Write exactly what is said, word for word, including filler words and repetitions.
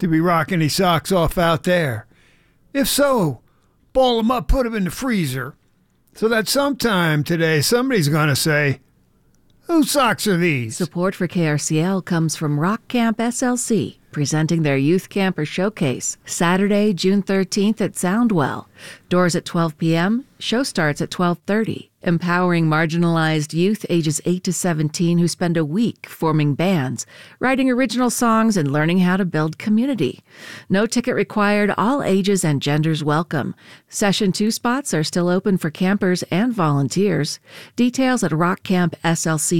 to be rocking his socks off out there? If so, ball them up, put them in the freezer, so that sometime today somebody's going to say, whose socks are these? Support for K R C L comes from Rock Camp S L C, presenting their Youth Camper Showcase, Saturday, June thirteenth at Soundwell. Doors at twelve p.m., show starts at twelve thirty, empowering marginalized youth ages eight to seventeen who spend a week forming bands, writing original songs, and learning how to build community. No ticket required, all ages and genders welcome. Session two spots are still open for campers and volunteers. Details at rock camp s l c